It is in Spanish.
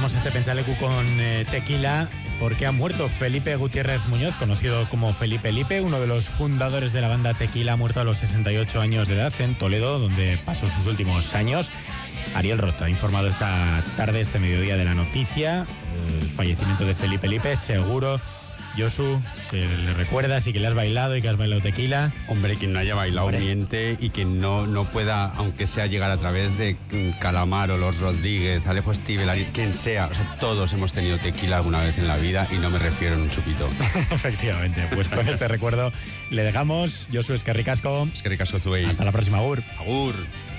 cerramos este Pentsaleku con tequila porque ha muerto Felipe Gutiérrez Muñoz, conocido como Felipe Lipe, uno de los fundadores de la banda Tequila, muerto a los 68 años de edad en Toledo, donde pasó sus últimos años. Ariel Roth ha informado esta tarde, este mediodía, de la noticia, el fallecimiento de Felipe Lipe. Seguro, Josu, que le recuerdas y que le has bailado y que has bailado tequila. Hombre, quien no haya bailado miente, y quien no pueda, aunque sea llegar a través de Calamaro, Los Rodríguez, Alejo Stivel, quien sea. O sea, todos hemos tenido tequila alguna vez en la vida, y no me refiero en un chupito. Efectivamente, pues con este recuerdo le dejamos. Josu, eskerrik asko. Eskerrik asko zuei. Hasta la próxima, agur. Agur.